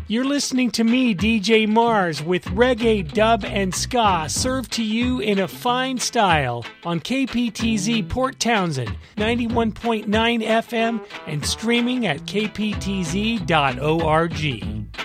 You're listening to me, DJ Mars, with reggae, dub, and ska served to you in a fine style on KPTZ Port Townsend, 91.9 FM, and streaming at kptz.org.